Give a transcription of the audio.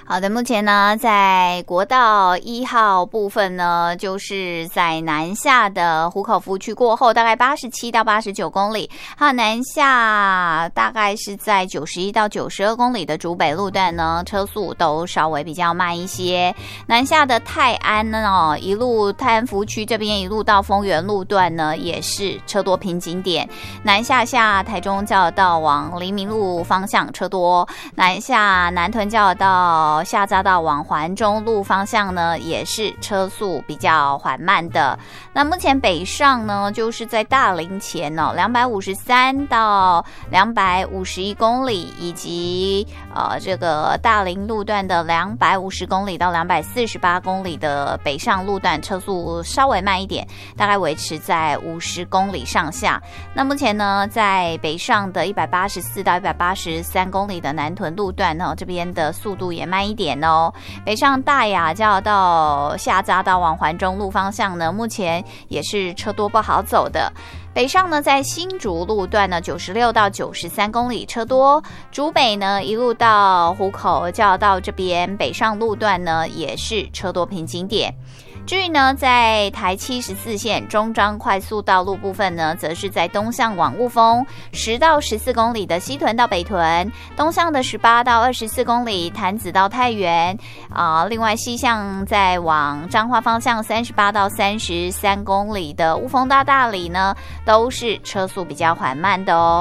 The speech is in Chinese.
好的，目前呢，在国道1号部分呢，就是在南下的湖口服务区过后，大概87到89公里，还有南下大概是在91到92公里的竹北路段呢，车速都稍微比较慢一些。南下的泰安呢，一路泰安服务区这边一路到丰原路段呢，也是车多瓶颈点。南下台中交流道往黎明路方向车多，南下南屯交流道下匝道往环中路方向呢，也是车速比较缓慢的。那目前北上呢，就是在大林前253到251公里，以及这个大林路段的250公里到248公里的北上路段，车速稍微慢一点，大概维持在50公里上下。那目前呢，在北上的184到183公里的南屯路段呢，这边的速度也慢一点哦。北上大雅交流道下匝道往环中路方向呢，目前也是车多不好走的。北上呢，在新竹路段呢96到93公里车多，竹北呢一路到湖口交流道这边北上路段呢也是车多瓶颈点。至于呢，在台74线中彰快速道路部分呢，则是在东向往雾峰10到14公里的西屯到北屯，东向的18到24公里潭子到太原另外西向在往彰化方向38到33公里的雾峰到大里呢，都是车速比较缓慢的哦。